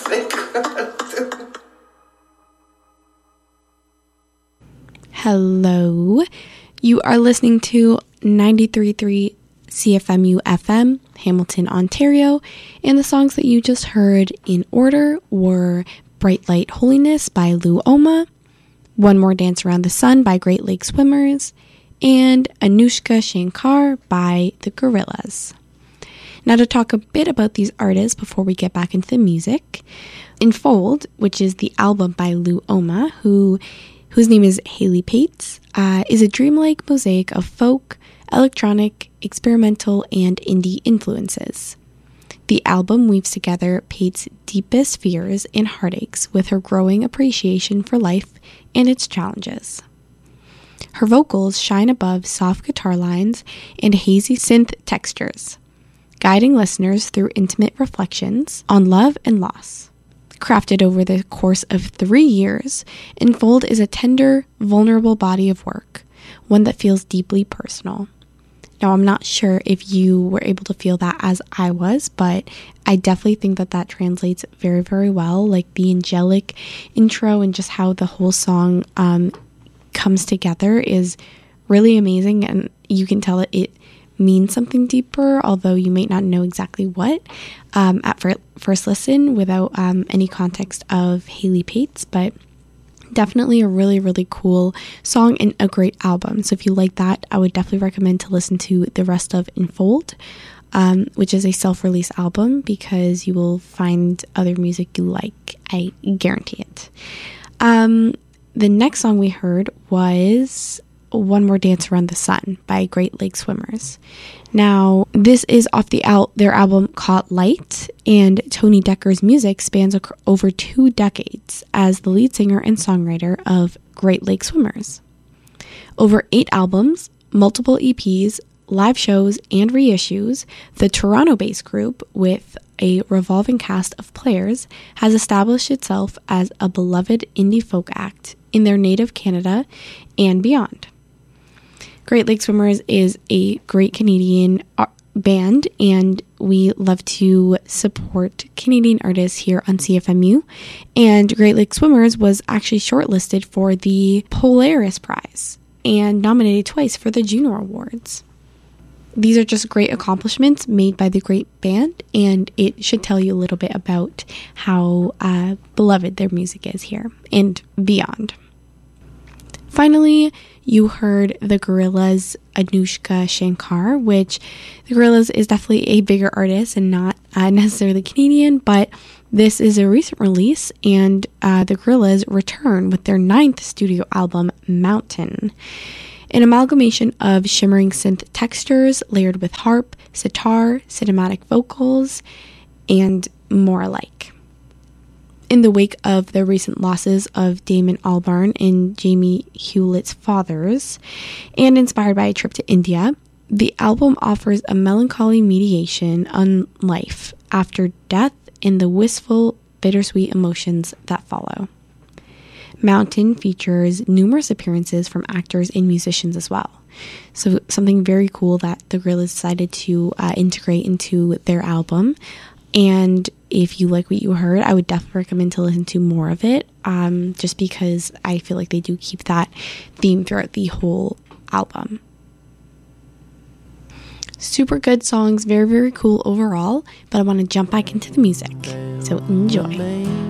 Hello, you are listening to 93.3 CFMU FM, Hamilton, Ontario, and the songs that you just heard in order were Bright Light Holiness by Lou Oma, One More Dance Around the Sun by Great Lake Swimmers, and Anushka Shankar by The Gorillaz. Now to talk a bit about these artists before we get back into the music, Enfold, which is the album by Lou Oma, whose name is Haley Pates, is a dreamlike mosaic of folk, electronic, experimental, and indie influences. The album weaves together Pates' deepest fears and heartaches with her growing appreciation for life and its challenges. Her vocals shine above soft guitar lines and hazy synth textures, guiding listeners through intimate reflections on love and loss. Crafted over the course of 3 years, Enfold is a tender, vulnerable body of work, one that feels deeply personal. Now, I'm not sure if you were able to feel that as I was, but I definitely think that translates very, very well. Like the angelic intro and just how the whole song comes together is really amazing, and you can tell it means something deeper, although you may not know exactly what at first listen without any context of Haley Pates, but definitely a really, really cool song and a great album. So if you like that, I would definitely recommend to listen to the rest of Enfold, which is a self-release album, because you will find other music you like. I guarantee it. The next song we heard was One More Dance Around the Sun by Great Lake Swimmers. Now, this is off their album Caught Light, and Tony Decker's music spans over 2 decades as the lead singer and songwriter of Great Lake Swimmers. Over 8 albums, multiple EPs, live shows, and reissues, the Toronto-based group, with a revolving cast of players, has established itself as a beloved indie folk act in their native Canada and beyond. Great Lake Swimmers is a great Canadian band, and we love to support Canadian artists here on CFMU. And Great Lake Swimmers was actually shortlisted for the Polaris Prize and nominated twice for the Juno Awards. These are just great accomplishments made by the great band, and it should tell you a little bit about how beloved their music is here and beyond. Finally, you heard the Gorillaz' Anushka Shankar, which the Gorillaz is definitely a bigger artist and not necessarily Canadian, but this is a recent release, and the Gorillaz return with their 9th studio album, Mountain. An amalgamation of shimmering synth textures layered with harp, sitar, cinematic vocals, and more alike. In the wake of the recent losses of Damon Albarn and Jamie Hewlett's fathers, and inspired by a trip to India, the album offers a melancholy meditation on life after death and the wistful, bittersweet emotions that follow. Mountain features numerous appearances from actors and musicians as well. So something very cool that the Gorillaz decided to integrate into their album. And if you like what you heard, I would definitely recommend to listen to more of it, just because I feel like they do keep that theme throughout the whole album. Super good songs, very, very cool overall, but I want to jump back into the music, so enjoy.